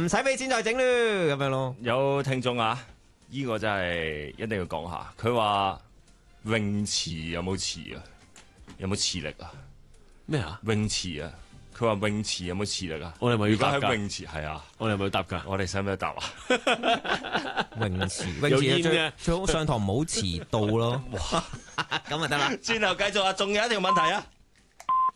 唔使俾錢再整啦，咁樣咯。 有聽眾啊，呢個真係一定要講下。佢話泳池有冇池啊？有冇磁力啊？ 咩啊？ 泳池啊？佢話泳池有冇磁力啊？ 我哋咪要如果答㗎喺泳池係啊， 我哋係咪要答㗎？ 我哋使唔使答啊？ 泳池有煙嘅最好上堂唔好遲到咯。哇，咁就得啦。 轉頭繼續啊，仲有一條問題啊！